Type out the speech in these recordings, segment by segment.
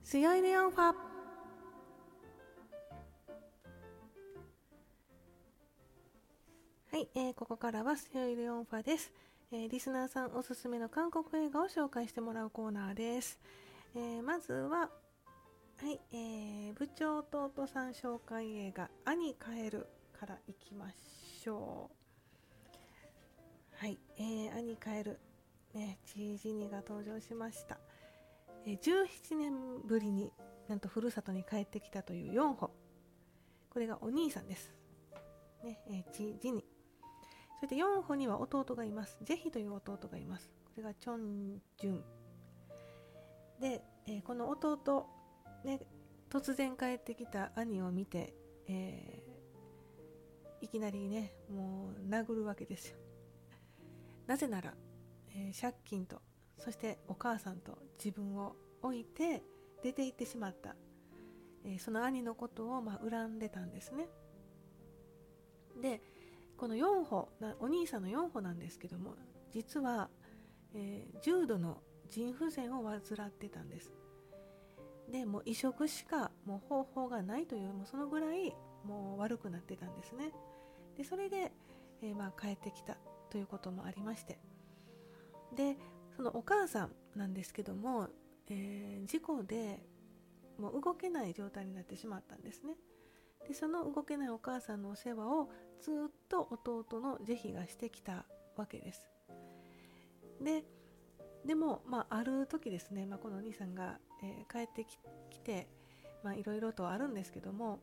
強いレオンファ。はい、ここからは強いレオンファです。リスナーさんおすすめの韓国映画を紹介してもらうコーナーです。まずは、はい、部長と弟さん紹介映画兄帰るからいきましょう。はい、兄帰るね、チージニが登場しました。17年ぶりになんとふるさとに帰ってきたという4歩、これがお兄さんです、ね、チージニ。そして4歩には弟がいます。ジェヒという弟がいます。これがチョンジュンで、この弟、ね、突然帰ってきた兄を見て、いきなりねもう殴るわけですよ。なぜなら、借金とそしてお母さんと自分を置いて出て行ってしまった、その兄のことを恨んでたんですね。でこの4歩お兄さんの4歩なんですけども、実は、重度の腎不全を患ってたんです。でもう移植しかもう方法がないという、もうそのぐらいもう悪くなってたんですね。でそれで、帰ってきたということもありまして、でそのお母さんなんですけども、事故でもう動けない状態になってしまったんですね。でその動けないお母さんのお世話をずっと弟のジェヒがしてきたわけです。でも、ある時ですね、このお兄さんが、帰ってきていろいろとあるんですけども、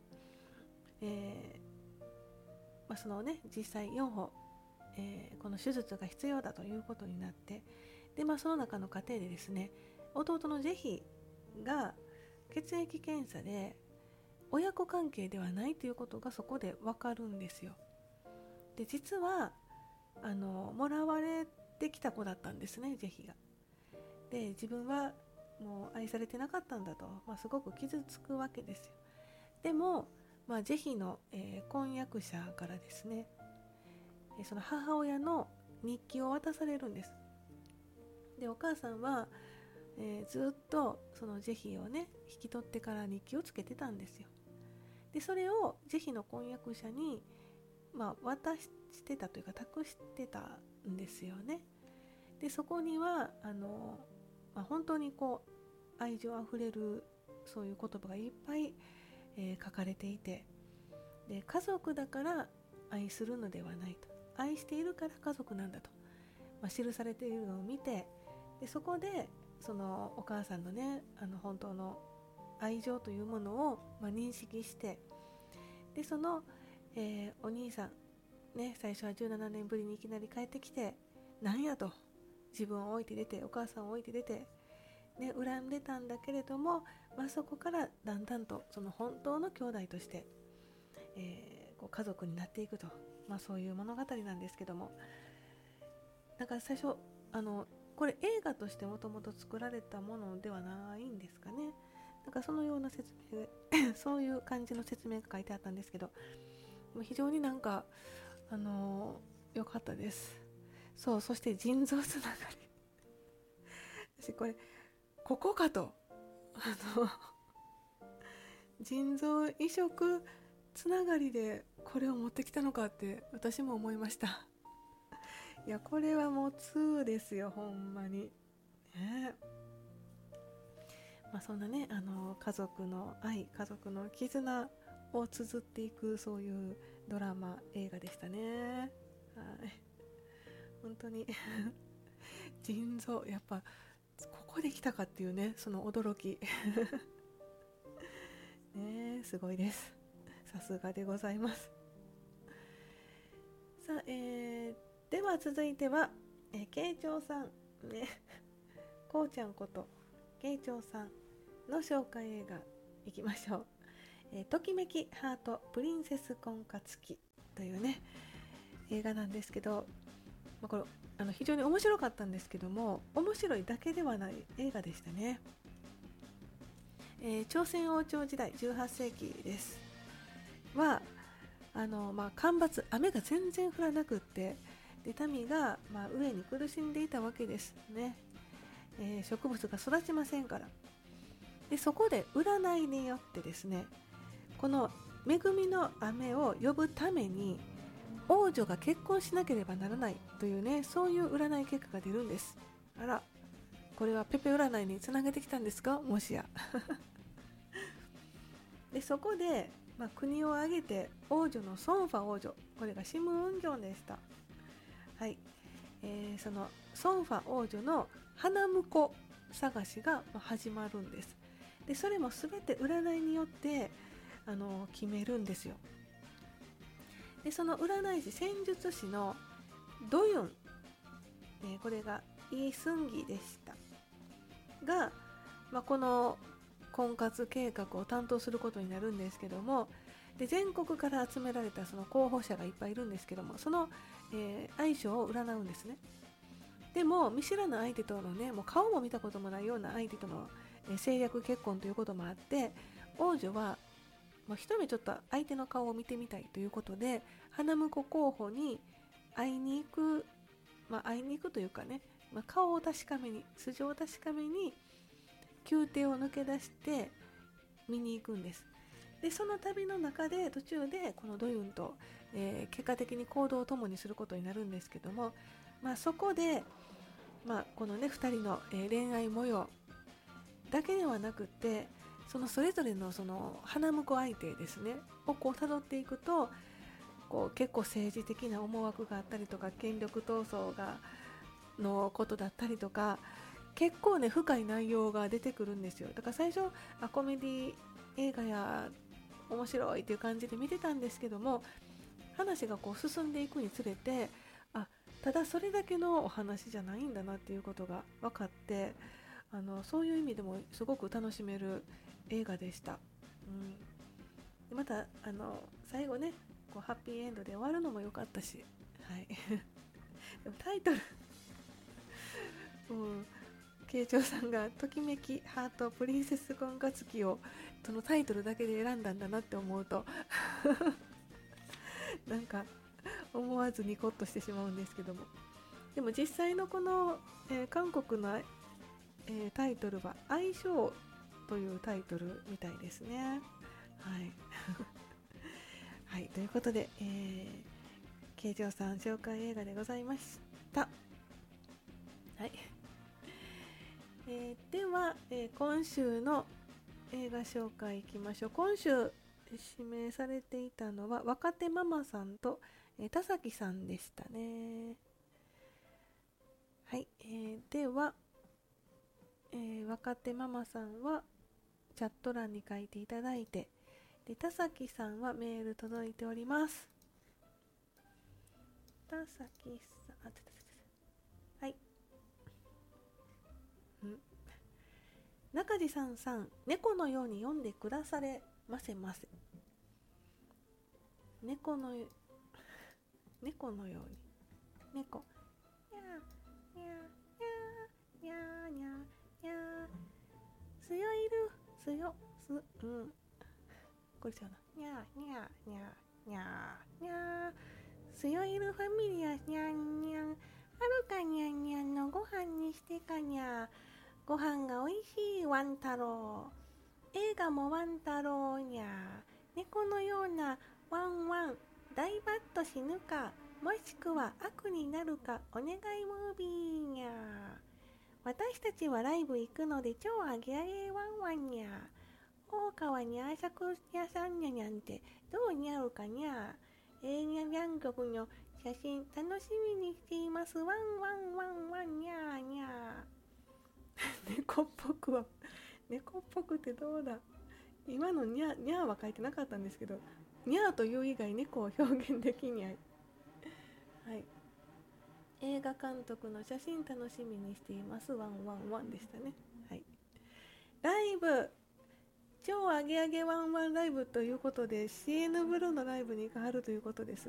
そのね実際4歩、この手術が必要だということになって、で、その中の過程でですね、弟のジェヒが血液検査で親子関係ではないということがそこで分かるんですよ。で実はもらわれてきた子だったんですね、ジェヒが。で自分はもう愛されてなかったんだと、すごく傷つくわけですよ。でも、ジェヒの、婚約者からですね、その母親の日記を渡されるんです。でお母さんは、ずっとそのジェヒをね引き取ってから日記をつけてたんですよ。でそれをジェヒの婚約者に、渡してたというか託してたんですよね。でそこには本当にこう愛情あふれるそういう言葉がいっぱい、書かれていて、で家族だから愛するのではないと、愛しているから家族なんだと、記されているのを見て、でそこでそのお母さんのね本当の愛情というものを、認識して、でその、お兄さんね、最初は17年ぶりにいきなり帰ってきて、なんやと自分を置いて出てお母さんを置いて出て、ね、恨んでたんだけれども、そこからだんだんとその本当の兄弟として、こう家族になっていくと、そういう物語なんですけども、なんか最初これ映画としてもともと作られたものではないんですかね。なんかそのような説明そういう感じの説明が書いてあったんですけど、非常になんか良かったです。そう、そして腎臓つながり私これここかと腎臓移植つながりでこれを持ってきたのかって私も思いました。いやこれはもう2ですよ、ほんまにね。そんなね家族の愛、家族の絆を綴っていく、そういうドラマ映画でしたね。はい、本当に腎臓やっぱここで来たかっていうね、その驚きね、すごいです。さすがでございます。さあ、では続いては、慶長さんねこうちゃんこと慶長さんの紹介映画いきましょう。ときめきハートプリンセス婚活記というね映画なんですけど、これ非常に面白かったんですけども、面白いだけではない映画でしたね。朝鮮王朝時代18世紀ですは干ばつ、雨が全然降らなくって、で民が、飢えに苦しんでいたわけですね。植物が育ちませんから。 でそこで占いによってですね、この恵みの雨を呼ぶために王女が結婚しなければならないというね、そういう占い結果が出るんです。あら、これはペペ占いにつなげてきたんですか、もしや。でそこで、国を挙げて王女のソンファ王女、これがシムウンギョンでした。はい、そのソンファ王女の花婿探しが始まるんです。でそれも全て占いによって決めるんですよ。でその占い師、戦術師のドユン、これがイ・スンギでしたが、この婚活計画を担当することになるんですけども、で全国から集められたその候補者がいっぱいいるんですけども、その、相性を占うんですね。でも見知らぬ相手とのね、もう顔も見たこともないような相手との、政略結婚ということもあって、王女はもう一目ちょっと相手の顔を見てみたいということで、花婿候補に会いに行く、会いに行くというかね、顔を確かめに、素性を確かめに宮廷を抜け出して見に行くんです。でその旅の中で途中でこのドユンと、結果的に行動を共にすることになるんですけども、そこで、このね2人の、恋愛模様だけではなくて、それぞれのその花婿相手ですねをこう辿っていくと、こう結構政治的な思惑があったりとか、権力闘争のことだったりとか、結構ね深い内容が出てくるんですよ。だから最初コメディ映画や面白いっていう感じで見てたんですけども、話がこう進んでいくにつれて、ただそれだけのお話じゃないんだなっていうことが分かって、そういう意味でもすごく楽しめる映画でした。でまた最後ねこうハッピーエンドで終わるのも良かったし、はい、でもタイトル慶長さんがときめきハートプリンセス婚活記をそのタイトルだけで選んだんだなって思うとなんか思わずニコッとしてしまうんですけども、でも実際のこの、韓国の、タイトルは相性というタイトルみたいですね。はい、はい、ということで、慶長さん紹介映画でございました。はい、では、今週の映画紹介いきましょう。今週指名されていたのは若手ママさんと、田崎さんでしたね。はい、では、若手ママさんはチャット欄に書いていただいて、で田崎さんはメール届いております。田崎さん、はい、中地さんさん、猫のように読んでくだされませませ。猫のように、猫、にゃーにゃーにゃーにゃーにゃー、すよいる、すよ、これ違うな、にゃーにゃーにゃーにゃーにゃー、すよいるファミリアにゃんにゃん、はるかにゃんにゃんのご飯にしてかにゃー、ご飯がおいしいワン太郎、映画もワン太郎にゃー、猫のようなワンワン、大バッと死ぬか、もしくは悪になるか、お願いムービーにゃー。私たちはライブ行くので超アゲアゲワンワンにゃー。大川にゃーさく屋さんにゃにゃんてどうにゃうかにゃー。映画韓国の写真楽しみにしています。ワンワンワンワンにゃーにゃー。猫っぽくは、猫っぽくてどうだ。今のにゃーは書いてなかったんですけど、にゃーという以外猫を表現できにゃい。はい、映画監督の写真楽しみにしていますワンワンワンでしたね。はい、ライブ超アゲアゲワンワンライブということで CN ブルーのライブに変わるということです